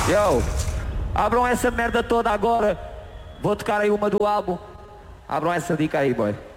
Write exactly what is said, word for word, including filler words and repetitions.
Yo, abram essa merda toda agora. Vou tocar aí uma do álbum. Abram essa dica aí, boy.